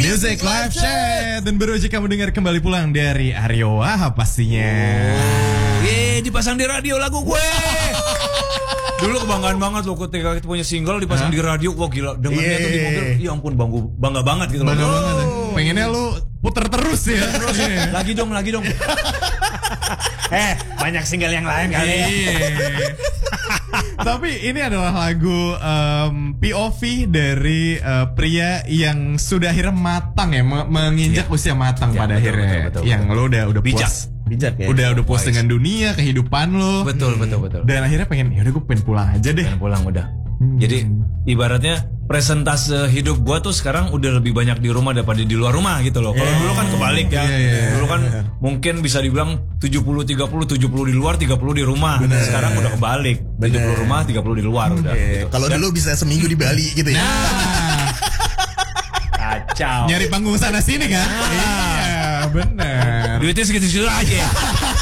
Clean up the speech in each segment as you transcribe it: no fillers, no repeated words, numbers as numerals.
Music Live Chat. Dan baru aja kamu dengar kembali pulang dari Aryo Wahab pastinya. Dipasang di radio lagu gue. Dulu kebanggaan banget loh ketika kita punya single dipasang di radio. Wah gila, dengernya tuh di mobil. Ya ampun, bangga banget gitu loh. Bangga banget. Pengennya lu puter terus ya. Lagi dong. Banyak single yang lain kali. Tapi ini adalah lagu POV dari pria yang sudah akhirnya matang ya, menginjak usia matang pada akhirnya. Betul. Yang lo udah bijak. puas. Bijak ya. Udah puas dengan dunia, kehidupan lo. Betul. Dan akhirnya ya udah gue pengen pulang aja deh. Pengen pulang udah. Jadi ibaratnya presentase hidup gua tuh sekarang udah lebih banyak di rumah daripada di luar rumah gitu loh. Kalau dulu kan kebalik ya. Dulu kan mungkin bisa dibilang 70-30, 70 di luar, 30 di rumah. Bener. Sekarang udah kebalik. 70 rumah, 30 di luar udah. Gitu. Kalau dulu bisa seminggu di Bali gitu ya. Kacau. Nyari panggung sana sini kan? Iya, benar. Duitnya segitu-segitu aja ya.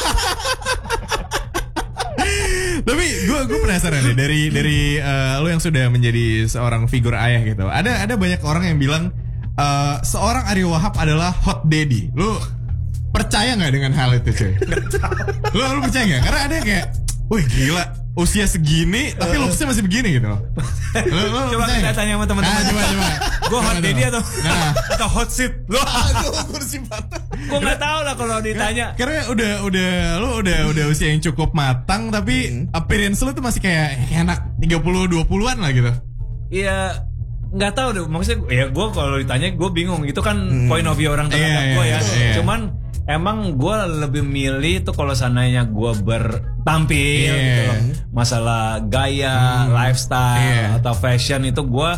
Tapi gue penasaran deh dari lo yang sudah menjadi seorang figur ayah gitu. Ada banyak orang yang bilang seorang Aryo Wahab adalah hot daddy. Lo percaya nggak dengan hal itu cuy? Lo percaya nggak? Karena ada yang kayak, wih gila usia segini tapi looksnya masih begini gitu loh. Coba kita tanya sama teman-teman. Coba. Gue hot daddy atau hot seat? Kursi patah. Gue nggak tahu lah kalau ditanya. Karena udah usia yang cukup matang tapi appearance lo tuh masih kayak anak 30-20-an lah gitu. Iya, nggak tahu deh. Maksudnya ya gue kalau ditanya gue bingung. Itu kan point of view orang terhadap gue ya. Cuman emang gue lebih milih tuh kalau sananya gue bertampil gitu loh. Masalah gaya, lifestyle atau fashion itu gue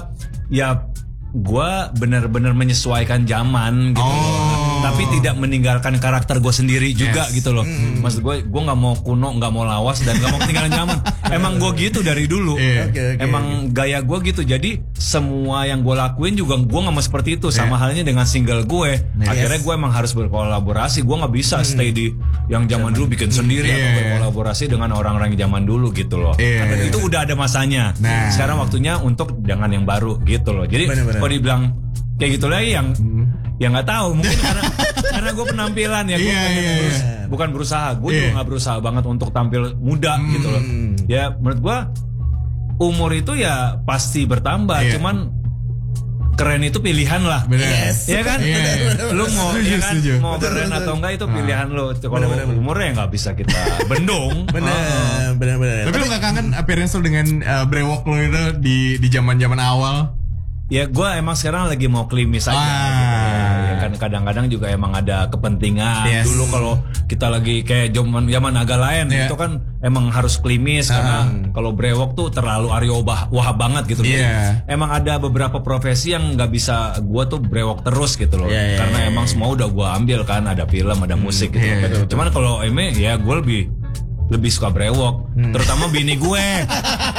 benar-benar menyesuaikan zaman gitu loh. Tapi tidak meninggalkan karakter gue sendiri juga gitu loh. Maksud gue nggak mau kuno, nggak mau lawas dan nggak mau ketinggalan zaman. Emang gue gitu dari dulu. Emang gaya gue gitu. Jadi semua yang gue lakuin juga gue nggak mau seperti itu. Sama halnya dengan single gue. Akhirnya gue emang harus berkolaborasi. Gue nggak bisa stay di yang zaman dulu bikin sendiri atau berkolaborasi dengan orang-orang yang zaman dulu gitu loh. Karena itu udah ada masanya. Sekarang waktunya untuk jangan yang baru gitu loh. Jadi kalau dibilang kayak gitu lah yang nggak tahu mungkin karena gue penampilan ya gue bukan berusaha gue juga nggak berusaha banget untuk tampil muda gitu loh ya menurut gue umur itu ya pasti bertambah cuman keren itu pilihan lah ya kan lu mau mau keren atau enggak itu pilihan lo kalau umurnya nggak bisa kita bendung bener. Tapi lu nggak kangen appearance lo dengan brewok lo itu di zaman awal? Ya gue emang sekarang lagi mau klimis aja gitu. Ya kan kadang-kadang juga emang ada kepentingan. Dulu kalau kita lagi kayak zaman agak lain itu kan emang harus klimis karena kalau brewok tuh terlalu Aryo Wahab banget gitu loh. Emang ada beberapa profesi yang nggak bisa gue tuh brewok terus gitu loh. Karena emang semua udah gue ambil kan, ada film, ada musik gitu. Cuman kalau ya gue lebih suka brewok, terutama bini gue.